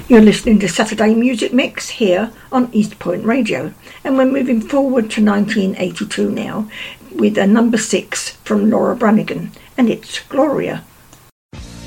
You're listening to Saturday Music Mix here on East Point Radio, and we're moving forward to 1982 now with a number 6 from Laura Branigan, and it's Gloria.